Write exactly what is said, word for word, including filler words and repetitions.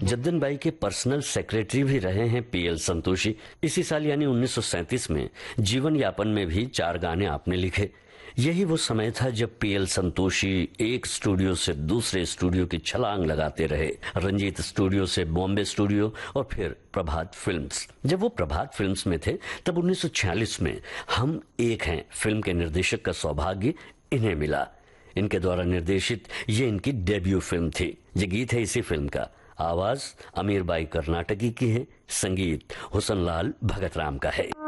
Jaddan by के personal secretary भी रहे हैं पीएल संतोषी। इसी साल यानी उन्नीस सौ सैंतीस में जीवन यापन में भी चार गाने आपने लिखे। यही वो समय था जब पीएल संतोषी एक स्टूडियो से दूसरे स्टूडियो की छलांग लगाते रहे। रंजीत स्टूडियो से बॉम्बे स्टूडियो और फिर प्रभात फिल्म्स। जब वो प्रभात फिल्म्स में थे तब उन्नीस सौ छियालीस में हम एक हैं फिल्म के निर्देशक का सौभाग्य इन्हें मिला। इनके द्वारा निर्देशित ये इनकी डेब्यू फिल्म थी। ये गीत है इसी फिल्म का। आवाज अमीर बाई कर्नाटकी की है, संगीत हुसन लाल भगत राम का है।